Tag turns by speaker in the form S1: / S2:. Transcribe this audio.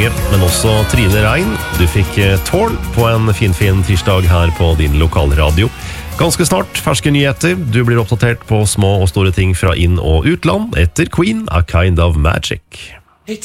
S1: Lange, men også Trine Rein. Du fikk Tål på en fin tirsdag her på din lokalradio. Ganske snart, ferske nyheter. Du blir oppdatert på små og store ting fra inn- og utland etter Queen, A Kind of Magic.